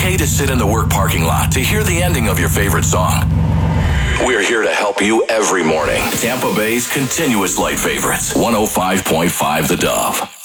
okay to sit in the work parking lot to hear the ending of your favorite song. We're here to help you every morning. Tampa Bay's continuous light favorites. 105.5 The Dove.